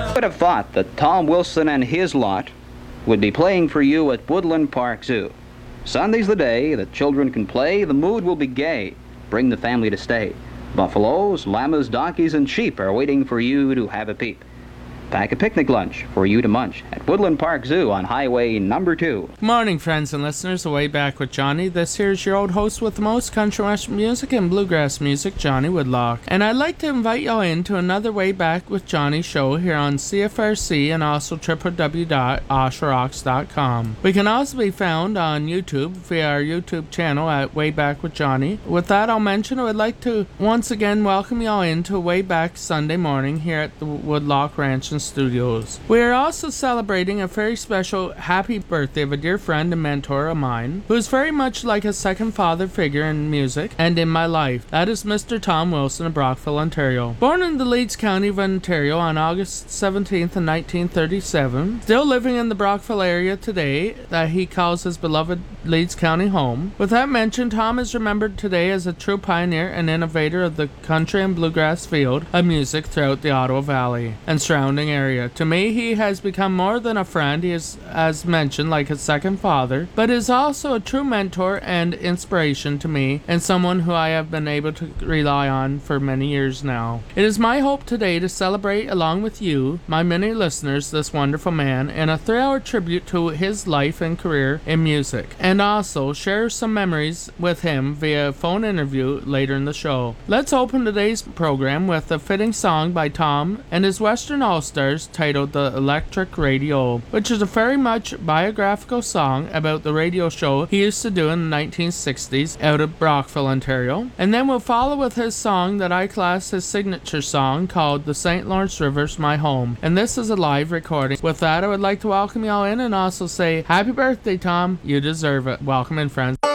Who would have thought that Tom Wilson and his lot would be playing for you at Woodland Park Zoo? Sunday's the day that children can play, the mood will be gay. Bring the family to stay. Buffaloes, llamas, donkeys, and sheep are waiting for you to have a peep. Pack a picnic lunch for you to munch at Woodland Park Zoo on Highway number 2. Good morning, friends and listeners. Way Back with Johnny. This here's your old host with the most country western music and bluegrass music, Johnny Woodlock. And I'd like to invite y'all into another Way Back with Johnny show here on CFRC and also www.osharocks.com. We can also be found on YouTube via our YouTube channel at Way Back with Johnny. With that, I'll mention I would like to once again welcome y'all into Way Back Sunday morning here at the Woodlock Ranch and Studios. We are also celebrating a very special happy birthday of a dear friend and mentor of mine, who is very much like a second father figure in music and in my life. That is Mr. Tom Wilson of Brockville, Ontario. Born in the Leeds County of Ontario on August 17th of 1937, still living in the Brockville area today that he calls his beloved Leeds County home. With that mentioned, Tom is remembered today as a true pioneer and innovator of the country and bluegrass field of music throughout the Ottawa Valley and surrounding area. To me, he has become more than a friend. He is, as mentioned, like a second father, but is also a true mentor and inspiration to me and someone who I have been able to rely on for many years now. It is my hope today to celebrate along with you, my many listeners, this wonderful man in a 3-hour tribute to his life and career in music, and also share some memories with him via phone interview later in the show. Let's open today's program with a fitting song by Tom and his Western All-Stars titled The Electric Radio, which is a very much biographical song about the radio show he used to do in the 1960s out of Brockville, Ontario. And then we'll follow with his song that I class his signature song called The St. Lawrence River's My Home. And this is a live recording. With that, I would like to welcome y'all in and also say happy birthday, Tom. You deserve it. Welcome in, friends.